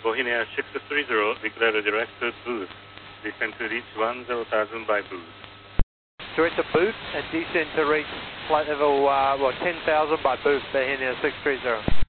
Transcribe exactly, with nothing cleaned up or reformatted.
Bohemia six three zero, declare a direct to boost. Descend to reach one zero thousand by boost. Direct to boost and descend to reach flight level uh, well, ten thousand by boost, Bohemia six three zero.